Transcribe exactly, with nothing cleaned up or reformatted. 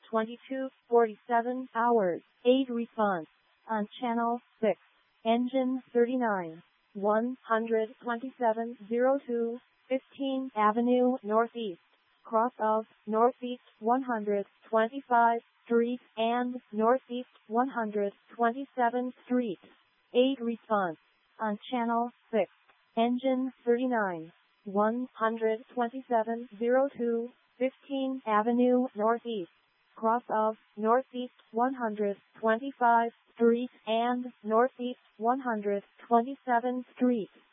twenty-two forty-seven hours, eight response. On channel six, engine thirty-nine, one twenty-seven oh two, fifteenth Avenue Northeast, cross of Northeast one hundred twenty-five Street and Northeast one hundred twenty-seventh Street. eight response. On channel six, engine thirty-nine, one twenty-seven oh two, fifteenth Avenue Northeast, cross of Northeast one hundred twenty-five Street and Northeast one hundred twenty-seventh Street.